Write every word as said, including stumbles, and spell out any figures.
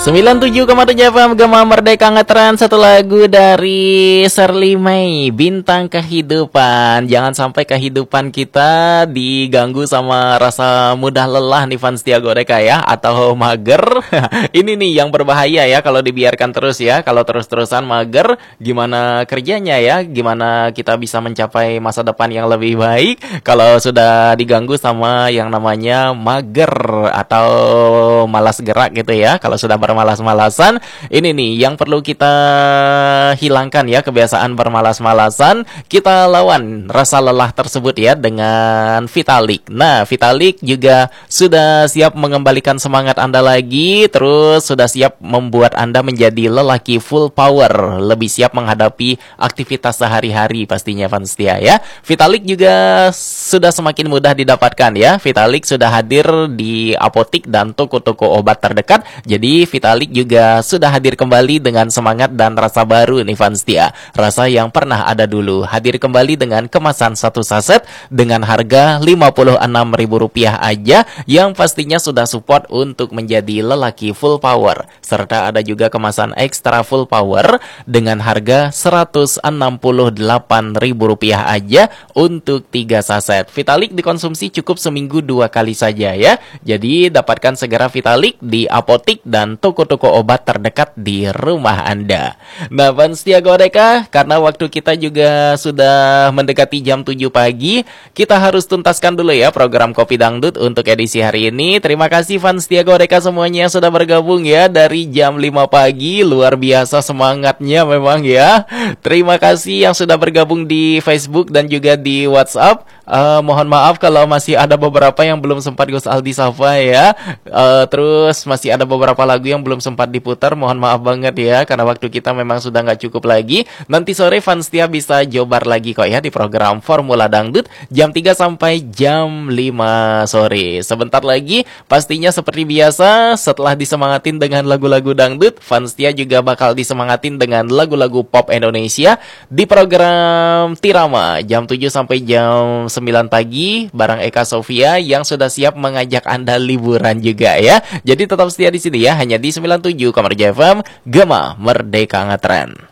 sembilan puluh tujuh koma tujuh F M Gema Merdeka Ngetren. Satu lagu dari Shirley May, Bintang Kehidupan. Jangan sampai kehidupan kita diganggu sama rasa mudah lelah nih fans Setia Godeka ya, atau mager. Ini nih yang berbahaya ya kalau dibiarkan terus ya. Kalau terus-terusan mager, gimana kerjanya ya? Gimana kita bisa mencapai masa depan yang lebih baik kalau sudah diganggu sama yang namanya mager atau malas gerak gitu ya. Kalau sudah bermalas-malasan, ini nih yang perlu kita hilangkan ya, kebiasaan bermalas-malasan. Kita lawan rasa lelah tersebut ya dengan Vitalik. Nah, Vitalik juga sudah siap mengembalikan semangat Anda lagi, terus sudah siap membuat Anda menjadi lelaki full power, lebih siap menghadapi aktivitas sehari-hari pastinya fans setia ya. Vitalik juga sudah semakin mudah didapatkan ya. Vitalik sudah hadir di apotik dan toko-toko obat terdekat. Jadi Vitalik juga sudah hadir kembali dengan semangat dan rasa baru nih fans setia. Rasa yang pernah ada dulu hadir kembali dengan kemasan satu saset dengan harga lima puluh enam ribu rupiah aja, yang pastinya sudah support untuk menjadi lelaki full power. Serta ada juga kemasan ekstra full power dengan harga seratus enam puluh delapan ribu rupiah aja untuk tiga saset. Vitalik dikonsumsi cukup seminggu dua kali saja ya. Jadi dapatkan segera Vitalik di apotik dan toko-toko obat terdekat di rumah Anda. Nah, fans Setia Godeka, karena waktu kita juga sudah mendekati jam tujuh pagi, kita harus tuntaskan dulu ya program Kopi Dangdut untuk edisi hari ini. Terima kasih fans Setia Godeka semuanya yang sudah bergabung ya dari jam lima pagi. Luar biasa semangatnya memang ya. Terima kasih yang sudah bergabung di Facebook dan juga di WhatsApp. Uh, mohon maaf kalau masih ada beberapa yang belum sempat Gus Aldi Safa ya. Uh, terus masih ada beberapa lagu yang belum sempat diputar. Mohon maaf banget ya, karena waktu kita memang sudah nggak cukup lagi. Nanti sore fans setia bisa jobar lagi kok ya di program Formula Dangdut jam tiga sampai jam lima sore. Sebentar lagi pastinya seperti biasa, setelah disemangatin dengan lagu-lagu dangdut, fans setia juga bakal disemangatin dengan lagu-lagu pop Indonesia di program Tirama jam tujuh sampai jam sembilan pagi bareng Eka Sofia yang sudah siap mengajak Anda liburan juga ya. Jadi tetap setia di sini ya, hanya di sembilan puluh tujuh Kamar F M Gema Merdeka Ngetren.